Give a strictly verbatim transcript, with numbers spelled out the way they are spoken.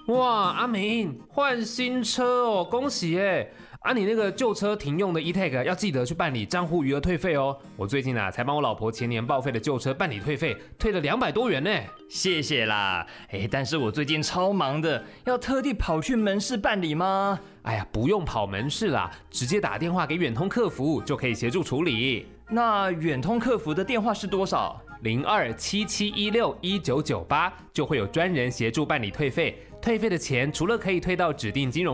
哇，阿明换新车哦，恭喜耶！啊，你那个旧车停用的 e-tag 要记得去办理账户余额退费哦。我最近啊才帮我老婆前年报废的旧车办理退费，退了两百多元呢。 谢谢啦，哎，但是我最近超忙的，要特地跑去门市办理吗？ 哎呀，不用跑门市啦，直接打电话给远通客服就可以协助处理。 那远通客服的电话是多少？ 零二七七一六一九九八，就会有专人协助办理退费。退费的钱除了可以退到指定金融